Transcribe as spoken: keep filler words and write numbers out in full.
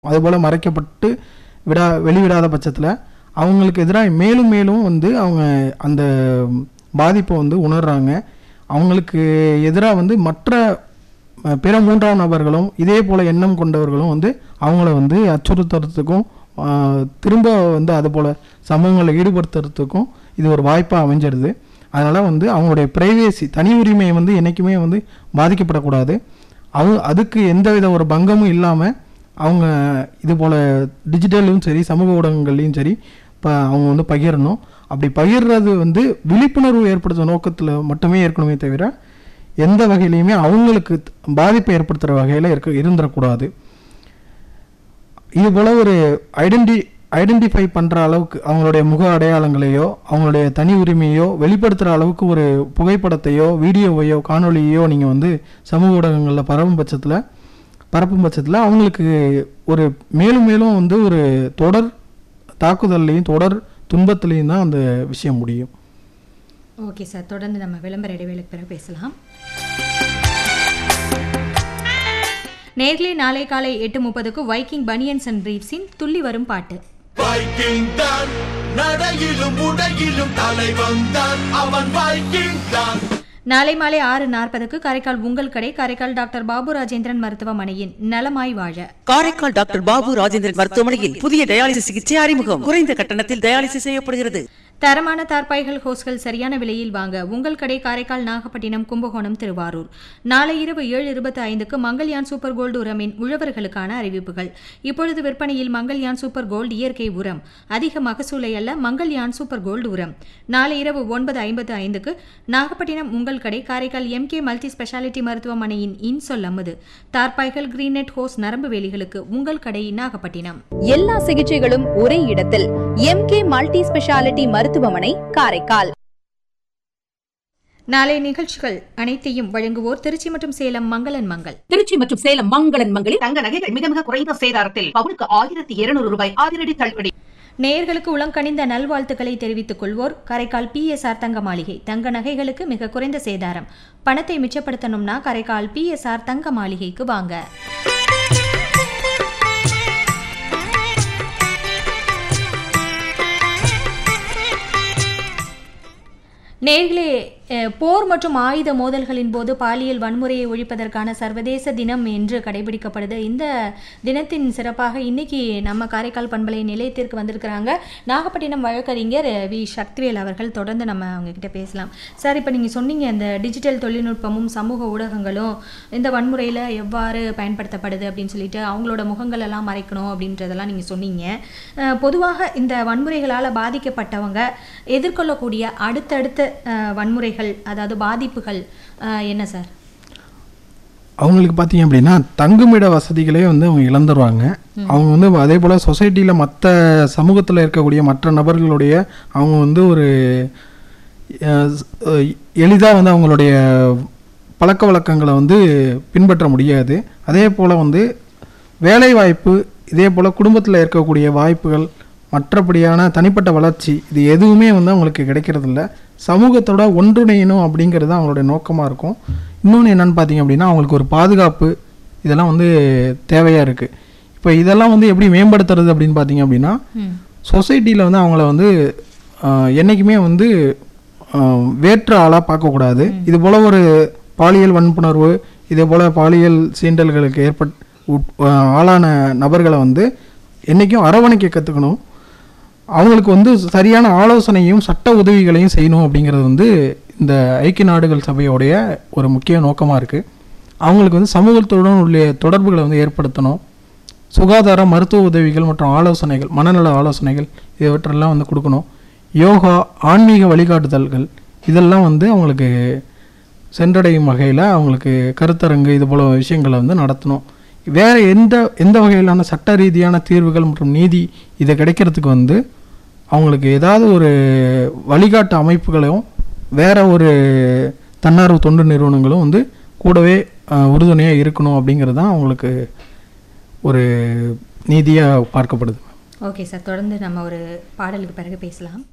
அதுபோல் மறைக்கப்பட்டு விடா வெளிவிடாத பட்சத்தில் அவங்களுக்கு எதிராக மேலும் மேலும் வந்து அவங்க அந்த பாதிப்பை வந்து உணர்றாங்க. அவங்களுக்கு எதிராக வந்து மற்ற பிற மூன்றாம் நபர்களும் இதே போல் எண்ணம் கொண்டவர்களும் வந்து அவங்கள வந்து அச்சுறுத்துறதுக்கும் திரும்ப வந்து அதுபோல் சமூகங்களை ஈடுபடுத்துறதுக்கும் இது ஒரு வாய்ப்பாக அமைஞ்சிடுது. அதனால் வந்து அவங்களுடைய ப்ரைவேசி தனி உரிமை வந்து என்றைக்குமே வந்து பாதிக்கப்படக்கூடாது. அவங்க அதுக்கு எந்தவித ஒரு பங்கமும் இல்லாமல் அவங்க இது போல் டிஜிட்டலும் சரி சமூக ஊடகங்கள்லையும் சரி இப்போ அவங்க வந்து பகிரணும். அப்படி பகிர்றது வந்து விழிப்புணர்வு ஏற்படுத்துகிற நோக்கத்தில் மட்டுமே இருக்கணுமே தவிர எந்த வகையிலையுமே அவங்களுக்கு பாதிப்பை ஏற்படுத்துகிற வகையில் இருக்க இருந்துடக்கூடாது. இது போல் ஒரு ஐடென்டி ஐடென்டிஃபை பண்ணுற அளவுக்கு அவங்களுடைய முக அடையாளங்களையோ அவங்களுடைய தனி உரிமையோ வெளிப்படுத்துகிற அளவுக்கு ஒரு புகைப்படத்தையோ வீடியோவையோ காணொலியோ நீங்கள் வந்து சமூக ஊடகங்களில் பரவும் பட்சத்தில் பரப்பும் பட்சத்தில் அவங்களுக்கு ஒரு மேலும் மேலும் வந்து ஒரு தொடர் தாக்குதல்லையும் தொடர் துன்பத்திலையும் தான் அந்த விஷயம் முடியும். ஓகே சார், தொடர்ந்து நம்ம விளம்பர இடைவேளைக்கு பிறகு பேசலாம். நேர்களை நாளை காலை எட்டு முப்பதுக்கு வைக்கிங் பனியன்ஸ் அண்ட் பிரீஃப்ஸின் துள்ளி வரும் பாட்டு. வைக்கிங் தான் நடையிலும் உடையிலும் தலைவன் தான் அவன் வைக்கிங் தான். நாளை மாலை ஆறு நாற்பதுக்கு காரைக்கால் உங்கள் கடை காரைக்கால் டாக்டர் பாபு ராஜேந்திரன் மருத்துவமனையின் நலமாய் வாழ. காரைக்கால் டாக்டர் பாபு ராஜேந்திரன் மருத்துவமனையில் புதிய டயாலிசிஸ் சிகிச்சை அறிமுகம். குறைந்த கட்டணத்தில் டயாலிசிஸ் செய்யப்படுகிறது. தரமான தார்பாய்கள் ஹோஸ்கள் சரியான விலையில் வாங்க உங்கள் கடை காரைக்கால் நாகப்பட்டினம் கும்பகோணம் திருவாரூர். நாளை இரவு ஏழு இருபத்தி ஐந்துக்கு மங்கள்யான் சூப்பர் கோல்டு உரமின் உழவர்களுக்கான அறிவிப்புகள். இப்பொழுது விற்பனையில் மங்கள்யான் சூப்பர் கோல்டு இயற்கை உரம். அதிக மகசூலை அல்ல மங்கள்யான் சூப்பர் கோல்டு உரம். நாளை இரவு ஒன்பது ஐம்பத்து ஐந்துக்கு நாகப்பட்டினம் உங்கள் கடை காரைக்கால் எம்கே மல்டி ஸ்பெஷாலிட்டி மருத்துவமனையின் இன்சொல் அமுது. தார்பாய்கள் கிரீனெட் ஹோஸ் நரம்பு வேலிகளுக்கு உங்கள் கடை நாகப்பட்டினம். எல்லா சிகிச்சைகளும் ஒரே இடத்தில் எம்கே மல்டி ஸ்பெஷாலிட்டி மருத்துவமனை காரைக்கால். நாளை நிகழ்ச்சிகள் அனைத்தையும் வழங்குவோர் திருச்சி மற்றும் சேலம் மங்களன் மங்கள். திருச்சி மற்றும் சேலம் மங்களன் மங்களில் தங்க நகைகள் மிக மிக குறைந்த சேதாரத்தில் பவுனுக்கு ஆயிரத்தி இருநூறு ரூபாய் அதிரடி தள்ளுபடி. நேயர்களுக்கு உளங்கனிந்த நல்வாழ்த்துக்களை தெரிவித்துக் கொள்வோர் காரைக்கால் பி எஸ் ஆர் தங்க மாளிகை. தங்க நகைகளுக்கு மிக குறைந்த சேதாரம். பணத்தை மிச்சப்படுத்தணும்னா காரைக்கால் பி எஸ் ஆர் தங்க மாளிகைக்கு வாங்க. நேர்களே, போர் மற்றும் ஆயுத மோதல்களின் போது பாலியல் வன்முறையை ஒழிப்பதற்கான சர்வதேச தினம் என்று கடைபிடிக்கப்படுது. இந்த தினத்தின் சிறப்பாக இன்னைக்கு நம்ம காரைக்கால் பண்பலை நிலையத்திற்கு வந்திருக்கிறாங்க நாகப்பட்டினம் வழக்கறிஞர் வி சக்திவேல் அவர்கள். தொடர்ந்து நம்ம அவங்க கிட்ட பேசலாம். சார், இப்போ நீங்கள் சொன்னீங்க இந்த டிஜிட்டல் தொழில்நுட்பமும் சமூக ஊடகங்களும் இந்த வன்முறையில் எவ்வாறு பயன்படுத்தப்படுது அப்படின்னு சொல்லிட்டு அவங்களோட முகங்கள் எல்லாம் மறைக்கணும் அப்படின்றதெல்லாம் நீங்கள் சொன்னீங்க. பொதுவாக இந்த வன்முறைகளால் பாதிக்கப்பட்டவங்க எதிர்கொள்ளக்கூடிய அடுத்தடுத்த வன்முறைகள் அதாவது பாதிப்புகள் என்ன சார்? அவங்களுக்கு பார்த்தீங்க அப்படின்னா தங்குமிட வசதிகளே வந்து அவங்க இழந்துருவாங்க. அவங்க வந்து அதே போல் சொசைட்டியில் மற்ற சமூகத்தில் இருக்கக்கூடிய மற்ற நபர்களுடைய அவங்க வந்து ஒரு எளிதாக வந்து அவங்களுடைய பழக்க வழக்கங்களை வந்து பின்பற்ற முடியாது. அதே போல் வந்து வேலை வாய்ப்பு, இதே போல் குடும்பத்தில் இருக்கக்கூடிய வாய்ப்புகள், மற்றபடியான தனிப்பட்ட வளர்ச்சி இது எதுவுமே வந்து அவங்களுக்கு கிடைக்கிறதில்ல. சமூகத்தோட ஒன்றிணையணும் அப்படிங்கிறது அவங்களுடைய நோக்கமாக இருக்கும். இன்னொன்று என்னென்னு பார்த்தீங்க அப்படின்னா அவங்களுக்கு ஒரு பாதுகாப்பு இதெல்லாம் வந்து தேவையாக இருக்குது. இப்போ இதெல்லாம் வந்து எப்படி மேம்படுத்துறது அப்படின்னு பார்த்தீங்க அப்படின்னா சொசைட்டியில் வந்து அவங்கள வந்து என்றைக்குமே வந்து வேற்று ஆளாக பார்க்கக்கூடாது. இது போல் ஒரு பாலியல் வன்புணர்வு இதே போல் பாலியல் சீண்டல்களுக்கு ஏற்பட் ஆளான நபர்களை வந்து என்றைக்கும் அரவணைக்க கற்றுக்கணும். அவங்களுக்கு வந்து சரியான ஆலோசனையும் சட்ட உதவிகளையும் செய்யணும் அப்படிங்கிறது வந்து இந்த ஐக்கிய நாடுகள் சபையோடைய ஒரு முக்கிய நோக்கமாக இருக்குது. அவங்களுக்கு வந்து சமூகத்துடன் உள்ள தொடர்புகளை வந்து ஏற்படுத்தணும். சுகாதார மருத்துவ உதவிகள் மற்றும் ஆலோசனைகள், மனநல ஆலோசனைகள் இவற்றெல்லாம் வந்து கொடுக்கணும். யோகா, ஆன்மீக வழிகாட்டுதல்கள் இதெல்லாம் வந்து அவங்களுக்கு சென்றடையும் வகையில் அவங்களுக்கு கருத்தரங்கு இது போல விஷயங்களை வந்து நடத்தணும். வேறு எந்த எந்த வகையிலான சட்ட ரீதியான தீர்வுகள் மற்றும் நீதி இதை கிடைக்கிறதுக்கு வந்து அவங்களுக்கு ஏதாவது ஒரு வழிகாட்டு அமைப்புகளையும் வேறு ஒரு தன்னார்வ தொண்டு நிறுவனங்களும் வந்து கூடவே உறுதுணையாக இருக்கணும் அப்படிங்கிறது தான் அவங்களுக்கு ஒரு நீதியாக பார்க்கப்படுது. ஓகே சார், தொடர்ந்து நம்ம ஒரு பாடலுக்கு பிறகு பேசலாம்.